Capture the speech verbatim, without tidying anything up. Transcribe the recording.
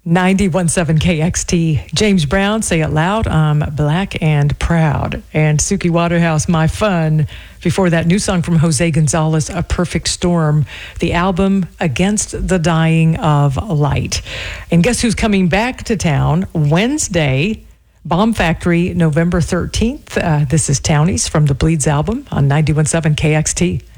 ninety-one point seven K X T. James Brown, Say It Loud. I'm black and proud. And Suki Waterhouse, My Fun. Before that, new song from Jose Gonzalez, A Perfect Storm. The album, Against the Dying of Light. And guess who's coming back to town Wednesday? Bomb Factory, November thirteenth. Uh, this is Townies from the Bleeds album on ninety-one point seven K X T.